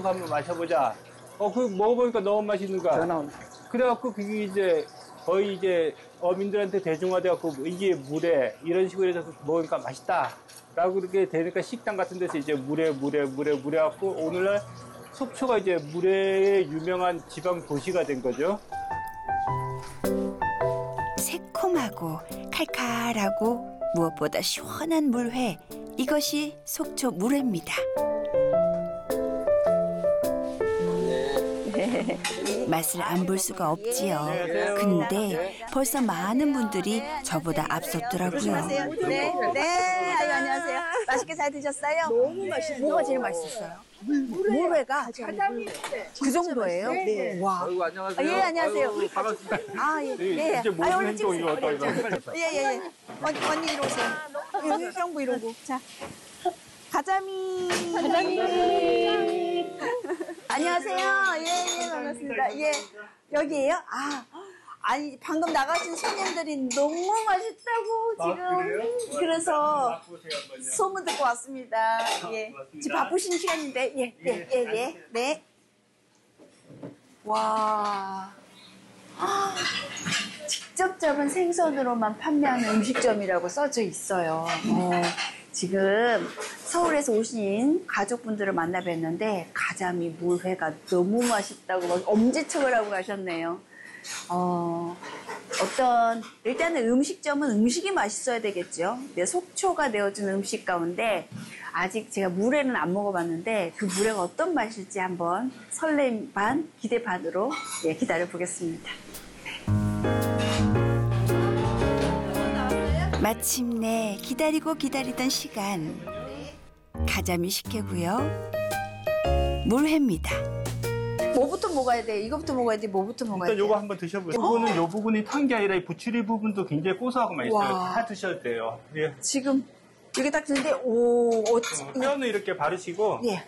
훅 한번 마셔보자. 그 먹어보니까 너무 맛있는 거야. 그래갖고 그게 이제 거의 이제 어민들한테 대중화돼갖고 이게 물에 이런 식으로 해서 먹으니까 맛있다. 라고 그렇게 되니까 식당 같은 데서 이제 물에 갖고 오늘날 속초가 이제 물에 유명한 지방 도시가 된 거죠. 새콤하고 칼칼하고 무엇보다 시원한 물회. 이것이 속초 물회입니다. 맛을 안 볼 수가 없지요. 근데 벌써 많은 분들이 저보다 앞섰더라고요. 아유, 안녕하세요. 맛있게 잘 드셨어요? 너무 맛있어요. 뭐가 제일 맛있었어요? 물회가 그 정도예요? 네. 와. 아이고, 안녕하세요. 예, 안녕하세요. 아이고, 반갑습니다. 아, 예. 예. 이제 모든 오늘 행동 이거 어떤 거? 예. 언니 이리 오세요. 여기 형부 이러고. 자. 가자미. 안녕하세요. 예, 반갑습니다. 예. 여기에요? 아니, 방금 나가신 손님들이 너무 맛있다고 지금. 그래서 소문 듣고 왔습니다. 예. 지금 바쁘신 시간인데, 네. 와. 직접 잡은 생선으로만 판매하는 음식점이라고 써져 있어요. 지금 서울에서 오신 가족분들을 만나 뵀는데 가자미 물회가 너무 맛있다고 엄지척을 하고 가셨네요. 일단은 음식점은 음식이 맛있어야 되겠죠. 네, 속초가 내어준 음식 가운데 아직 제가 물회는 안 먹어봤는데 그 물회가 어떤 맛일지 한번 설렘 반, 기대 반으로 기다려 보겠습니다. 마침내 기다리던 시간. 가자미 식혜고요. 물회입니다. 뭐부터 먹어야 돼? 이거부터 먹어야 돼? 뭐부터 먹어야 돼? 일단 요거 한번 드셔보세요. 요거는 요 부분이 탄 게 아니라 이 부추리 부분도 굉장히 고소하고 맛있어요. 와. 다 드셔도 돼요. 예. 지금 이게 딱 드는데 뼈는 이렇게 바르시고. 예.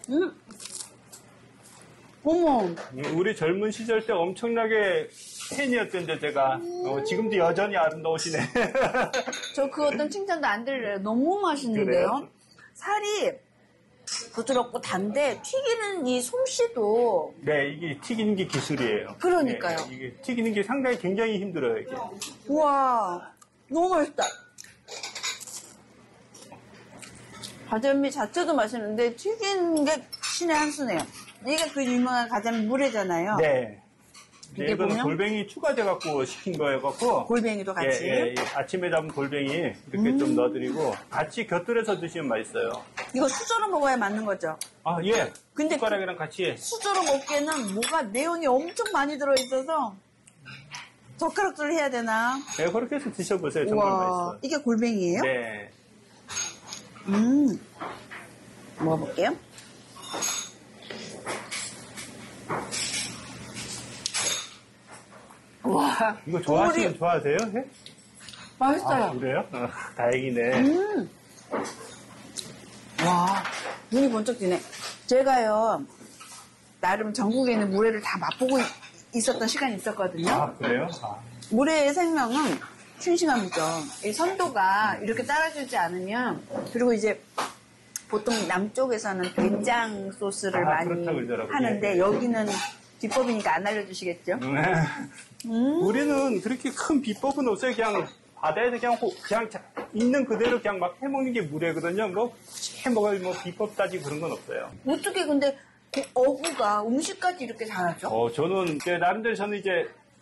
어머. 우리 젊은 시절 때 엄청나게 팬이었던데 제가 지금도 여전히 아름다우시네. 저 그 어떤 칭찬도 안 들려요. 너무 맛있는데요. 그래요? 살이 부드럽고 단데 튀기는 이 솜씨도 네, 이게 튀기는 게 기술이에요. 그러니까요. 네, 이게 튀기는 게 상당히 굉장히 힘들어요. 이게. 우와 너무 맛있다. 가자미 자체도 맛있는데 튀긴 게 신의 한 수네요. 이게 그 유명한 가자미 물회잖아요. 네. 이게 이거는 보면? 골뱅이 추가돼갖고 시킨 거여갖고. 골뱅이도 같이. 예, 아침에 잡은 골뱅이 이렇게 좀 넣어드리고 같이 곁들여서 드시면 맛있어요. 이거 수저로 먹어야 맞는 거죠? 아, 예. 근데 숟가락이랑 같이. 수저로 먹기에는 뭐가 내용이 엄청 많이 들어있어서 젓가락질을 해야 되나? 네, 그렇게 해서 드셔보세요. 정말 우와, 맛있어요. 이게 골뱅이에요? 네. 먹어볼게요. 와, 이거 좋아하세요? 네? 맛있어요. 아, 그래요? 다행이네. 와, 눈이 번쩍 뜨네. 제가요, 나름 전국에 있는 물회를 다 맛보고 있었던 시간이 있었거든요. 아, 그래요? 물회의 생명은 싱싱함이죠. 이 선도가 이렇게 따라주지 않으면, 그리고 이제 보통 남쪽에서는 된장 소스를 많이 그렇다고 그러더라고요. 하는데, 예. 여기는 비법이니까 안 알려주시겠죠? 우리는 그렇게 큰 비법은 없어요. 그냥 바다에서 그냥 있는 그대로 그냥 막 해먹는 게 물회거든요. 뭐 해먹을 비법 따지고 그런 건 없어요. 어떻게 근데 그 어부가 음식까지 이렇게 잘하죠? 저는 나름대로 저는 이제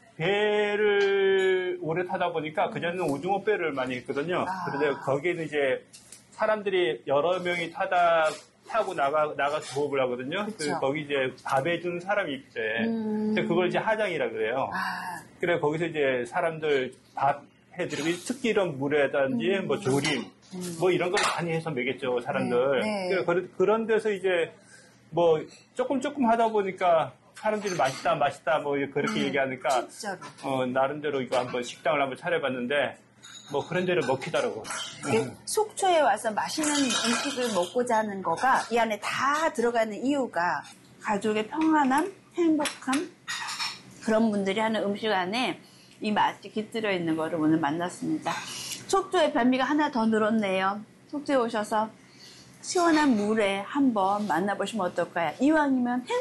배를 오래 타다 보니까 그전에는 오징어 배를 많이 했거든요. 그런데 거기에는 이제 사람들이 여러 명이 타고 나가서 부업을 하거든요. 그래서 거기 이제 밥 해주는 사람이 있대. 그걸 이제 하장이라 그래요. 그래, 거기서 이제 사람들 밥 해드리고, 특히 이런 물회라든지, 뭐 조림, 뭐 이런 걸 많이 해서 먹였죠, 사람들. 네. 그래, 그런 데서 이제 뭐 조금 하다 보니까 사람들이 맛있다, 뭐 그렇게 얘기하니까. 진짜로. 나름대로 이거 한번 식당을 한번 차려봤는데, 뭐 그런 데를 먹히더라고. 속초에 와서 맛있는 음식을 먹고자 하는 거가 이 안에 다 들어가는 이유가 가족의 평안함, 행복함 그런 분들이 하는 음식 안에 이 맛이 깃들어 있는 거를 오늘 만났습니다. 속초의 별미가 하나 더 늘었네요. 속초에 오셔서 시원한 물에 한번 만나보시면 어떨까요? 이왕이면